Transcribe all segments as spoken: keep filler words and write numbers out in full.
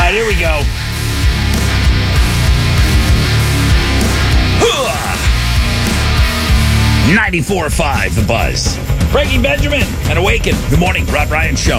right, here we go. ninety-four point five, The Buzz. Breaking Benjamin and Awaken. Good morning, Rod Ryan Show.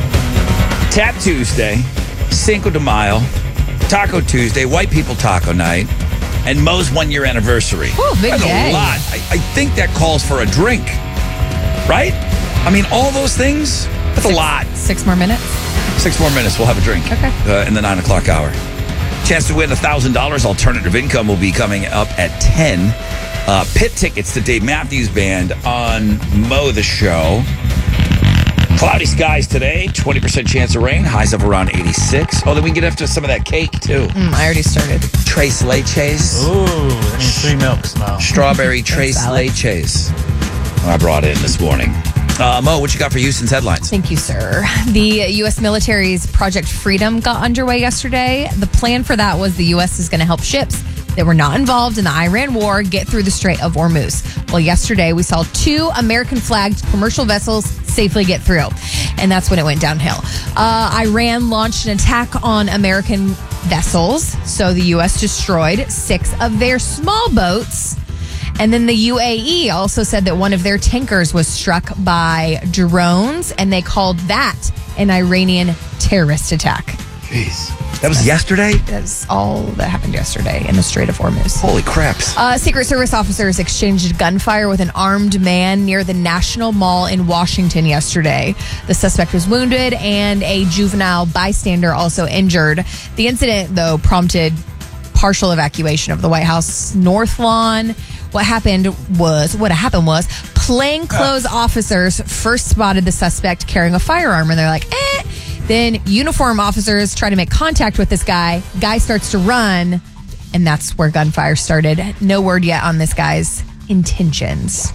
Tap Tuesday, Cinco de Mayo, Taco Tuesday, White People Taco Night, and Mo's one-year anniversary. Ooh, big That's day. a lot. I, I think that calls for a drink, right? I mean, all those things, that's Six, a lot. Six more minutes? Six more minutes, we'll have a drink Okay. uh, in the nine o'clock hour. Chance to win one thousand dollars. Alternative income will be coming up at ten. Uh, pit tickets to Dave Matthews Band on Mo the Show. Cloudy skies today, twenty percent chance of rain, highs of around eighty-six. Oh, then we can get after some of that cake, too. Mm, I already started. Tres leches. Ooh, that means three milks now. Strawberry tres salad. leches. I brought in this morning. Uh, Mo, what you got for Houston's headlines? Thank you, sir. The U S military's Project Freedom got underway yesterday. The plan for that was the U S is going to help ships that were not involved in the Iran war get through the Strait of Hormuz. Well, yesterday we saw two American-flagged commercial vessels safely get through, and that's when it went downhill. Uh, Iran launched an attack on American vessels, so the U S destroyed six of their small boats. And then the U A E also said that one of their tankers was struck by drones, and they called that an Iranian terrorist attack. Jeez. That was yesterday? That's all that happened yesterday in the Strait of Hormuz. Holy craps. Uh, Secret Service officers exchanged gunfire with an armed man near the National Mall in Washington yesterday. The suspect was wounded, and a juvenile bystander also injured. The incident, though, prompted partial evacuation of the White House North Lawn. What happened was, what happened was, plainclothes officers first spotted the suspect carrying a firearm, and they're like, eh. Then uniform officers try to make contact with this guy. Guy starts to run, and that's where gunfire started. No word yet on this guy's intentions.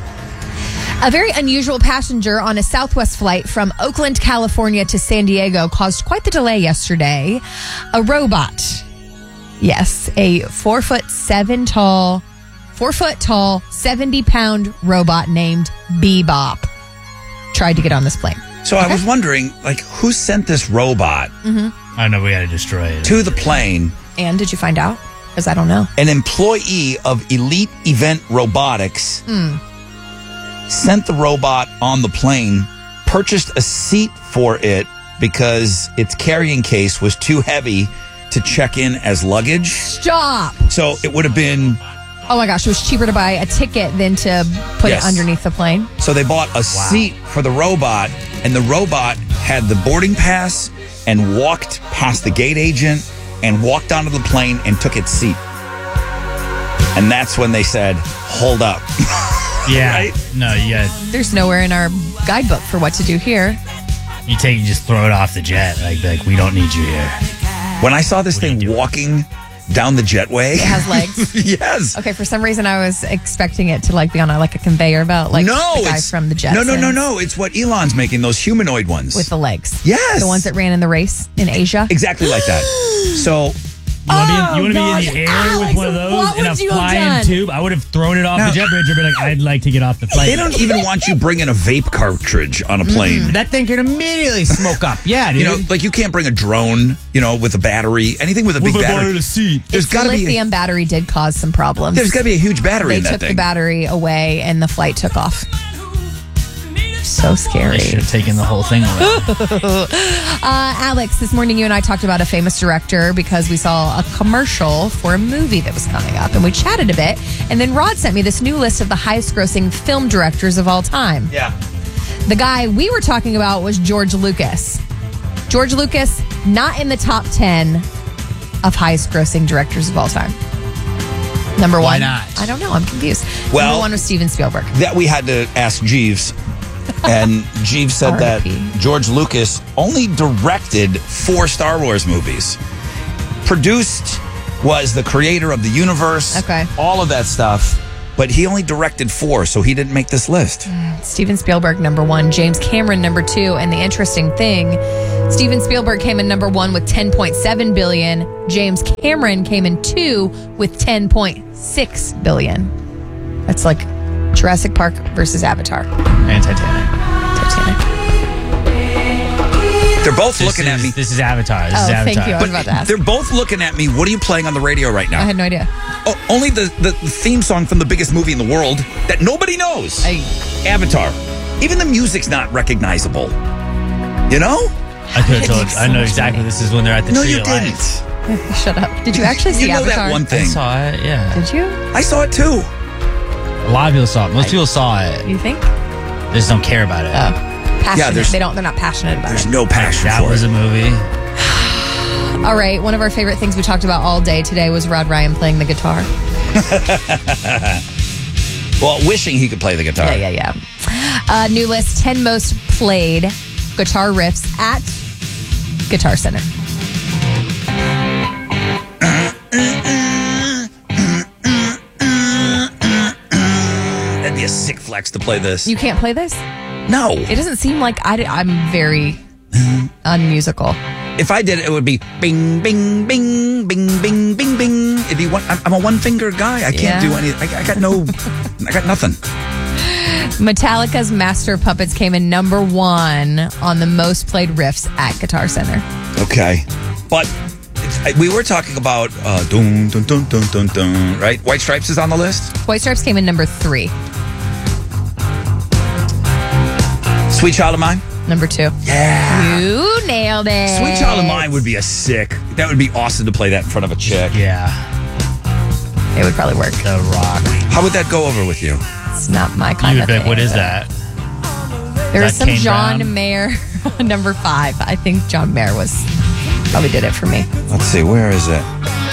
A very unusual passenger on a Southwest flight from Oakland, California to San Diego caused quite the delay yesterday. A robot. Yes, a four foot seven tall, four foot tall, seventy pound robot named Bebop tried to get on this plane. So I was wondering, like, who sent this robot Mm-hmm. I know we got to destroy it. to the plane? And did you find out? Because I don't know. An employee of Elite Event Robotics sent the robot on the plane, purchased a seat for it because its carrying case was too heavy to check in as luggage. Stop. So it would have been, Oh my gosh, it was cheaper to buy a ticket than to put Yes. it underneath the plane. so they bought a seat for the robot, and the robot had the boarding pass and walked past the gate agent and walked onto the plane and took its seat. And that's when they said, hold up. Yeah. Right? No, you got There's nowhere in our guidebook for what to do here. you take you just throw it off the jet. Like like we don't need you here. When I saw this What are you thing doing? walking down the jetway. It has legs. Yes. Okay, for some reason I was expecting it to like be on a, like a conveyor belt, like no, the guy it's, from the Jetsons. No, no, no, no. It's what Elon's making, those humanoid ones. With the legs. Yes. The ones that ran in the race in Asia. Exactly like that. So You want to be, in, you Oh, wanna be in the gosh, air with Alex, one of those what in a would you have flying done? tube? I would have thrown it off No. the jet bridge and been like, I'd like to get off the plane. they don't even want you bringing a vape cartridge on a plane. That thing can immediately smoke up. Yeah, dude. You know, like you can't bring a drone, you know, with a battery, anything with a big What if I battery. wanted a seat? There's Its got to be lithium battery did cause some problems. there's got to be a huge battery They in that took thing. the battery away and the flight took off. So scary. They should have taken the whole thing away. Uh, Alex, this morning you and I talked about a famous director because we saw a commercial for a movie that was coming up, and we chatted a bit. And then Rod sent me this new list of the highest-grossing film directors of all time. Yeah. The guy we were talking about was George Lucas. George Lucas, not in the top ten of highest-grossing directors of all time. Number Why one. not? I don't know. I'm confused. Well- Number one was Steven Spielberg. That we had to ask Jeeves. And Jeeves said that R I P George Lucas only directed four Star Wars movies. Produced, was the creator of the universe. Okay. All of that stuff. But he only directed four, so he didn't make this list. Steven Spielberg, number one. James Cameron, number two. And the interesting thing, Steven Spielberg came in number one with ten point seven billion dollars. James Cameron came in two with ten point six billion dollars. That's like Jurassic Park versus Avatar. And Titanic. Titanic. They're both This looking is, at me. This is Avatar. This Oh, is thank Avatar. you. I was about to ask. They're both looking at me. What are you playing on the radio right now? I had no idea. Oh, only the, the theme song from the biggest movie in the world that nobody knows. I, Avatar. Even the music's not recognizable. You know? I could have That told. makes I so know much exactly money. this is when they're at the No, Tree you of didn't. Life. shut up. Did you actually see You know Avatar? that one I thing. saw it. Yeah. Did you? I saw it too. A lot of people saw it. Most people saw it. You think? They just don't care about it. Oh, passionate. Yeah, there's- they don't. They're not passionate about There's it. no passion that for was it. a movie. All right. One of our favorite things we talked about all day today was Rod Ryan playing the guitar. Well, wishing he could play the guitar. Yeah, yeah, yeah. Uh, new list: ten most played guitar riffs at Guitar Center. That'd be a sick flex to play this. You can't play this? No. It doesn't seem like I, I'm very unmusical. If I did it, it would be bing, bing, bing, bing, bing, bing, bing. It'd be one. I'm, I'm a one-finger guy. I can't Yeah. do any. I, I got no. I got nothing. Metallica's Master Puppets came in number one on the most played riffs at Guitar Center. Okay, but it's, we were talking about uh, dun, dun, dun, dun, dun, dun, right? White Stripes is on the list. White Stripes came in number three. Sweet Child of Mine. Number two. Yeah. You nailed it. Sweet Child of Mine would be a sick. That would be awesome to play that in front of a chick. Yeah. It would probably work. The Rock. How would that go over with you? It's not my kind You of would be like, thing. what is that? There was that some Kane John Brown? Mayer, number five. I think John Mayer was probably did it for me. Let's see. Where is it?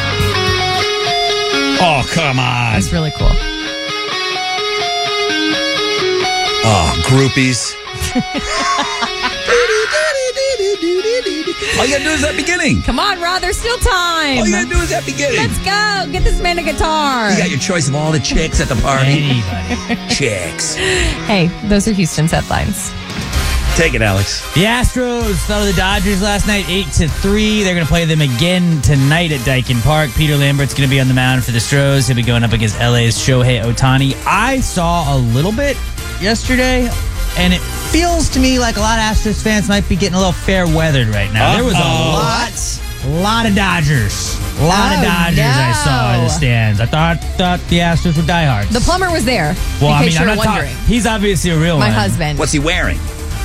Oh, come on. That's really cool. Oh, groupies. All you gotta do is that beginning. Come on, Rod. There's still time. All you gotta do is that beginning. Let's go. Get this man a guitar. You got your choice of all the chicks at the party. Anybody. Chicks. Hey, those are Houston's headlines. Take it, Alex. The Astros fell to the Dodgers last night, eight to three. They're going to play them again tonight at Daikin Park. Peter Lambert's going to be on the mound for the Stros. He'll be going up against L A's Shohei Ohtani. I saw a little bit yesterday, and it feels to me like a lot of Astros fans might be getting a little fair weathered right now. There was a Uh-oh. lot, lot of Dodgers. A lot Oh, of Dodgers I saw in no. the stands. I thought thought the Astros were diehards. The plumber was there. well, in I case mean, I'm you were not wondering. talking. He's obviously a real My one. husband. What's he wearing?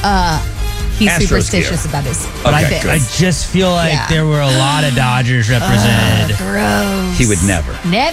He's Astros superstitious gear. about his But Okay, I, good. I just feel like Yeah. there were a lot of Dodgers represented. Gross. He would never.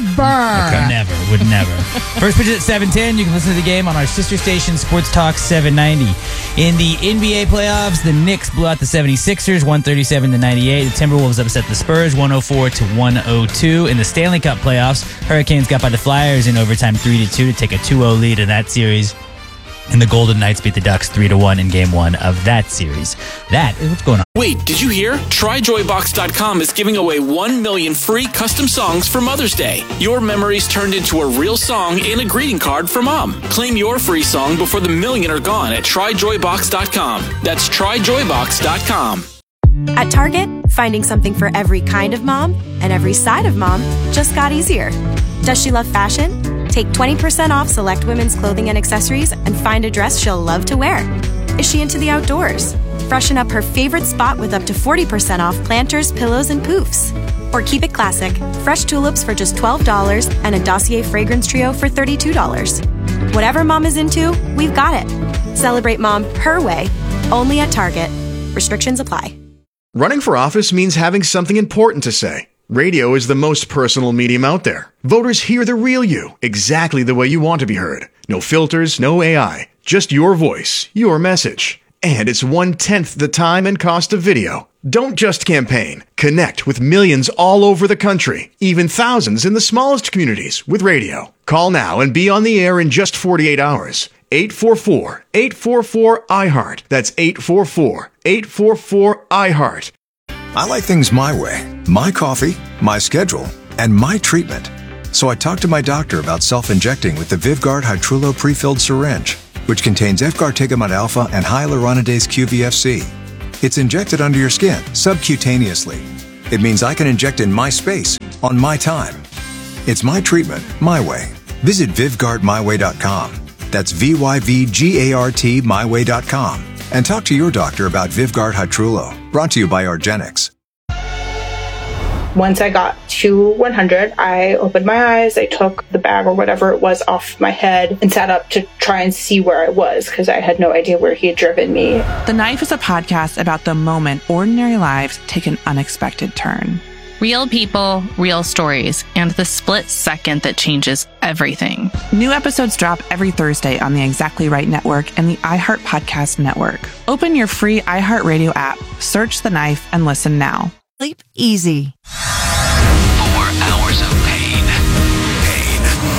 Never. Never, would never. First pitch at seven ten. You can listen to the game on our sister station, Sports Talk seven ninety. In the N B A playoffs, the Knicks blew out the seventy-sixers, one thirty-seven to ninety-eight. The Timberwolves upset the Spurs, one oh four to one oh two. In the Stanley Cup playoffs, Hurricanes got by the Flyers in overtime three to two to take a two oh lead in that series. And the Golden Knights beat the Ducks three to one in game one of that series. That is what's going on. Wait, did you hear? Try Joy Box dot com is giving away one million free custom songs for Mother's Day. Your memories turned into a real song and a greeting card for Mom. Claim your free song before the million are gone at Try Joy Box dot com. That's Try Joy Box dot com. At Target, finding something for every kind of mom and every side of mom just got easier. Does she love fashion? Take twenty percent off select women's clothing and accessories and find a dress she'll love to wear. Is she into the outdoors? Freshen up her favorite spot with up to forty percent off planters, pillows, and poofs. Or keep it classic, fresh tulips for just twelve dollars and a Dossier fragrance trio for thirty-two dollars. Whatever mom is into, we've got it. Celebrate mom her way, only at Target. Restrictions apply. Running for office means having something important to say. Radio is the most personal medium out there. Voters hear the real you, exactly the way you want to be heard. No filters, no A I, just your voice, your message. And it's one-tenth the time and cost of video. Don't just campaign. Connect with millions all over the country, even thousands in the smallest communities with radio. Call now and be on the air in just forty-eight hours. eight four four, eight four four, I heart. That's eight four four, eight four four, I heart. I like things my way, my coffee, my schedule, and my treatment. So I talked to my doctor about self-injecting with the Vyvgart Hytrulo pre-filled syringe, which contains efgartigimod alpha and hyaluronidase Q V F C. It's injected under your skin, subcutaneously. It means I can inject in my space, on my time. It's my treatment, my way. Visit Vyvgart My Way dot com. That's V Y V G A R T My Way dot com. And talk to your doctor about Vyvgart Hytrulo, brought to you by argenx. Once I got to one hundred, I opened my eyes, I took the bag or whatever it was off my head and sat up to try and see where I was because I had no idea where he had driven me. The Knife is a podcast about the moment ordinary lives take an unexpected turn. Real people, real stories, and the split second that changes everything. New episodes drop every Thursday on the Exactly Right Network and the iHeart Podcast Network. Open your free iHeartRadio app, search The Knife, and listen now. Sleep easy.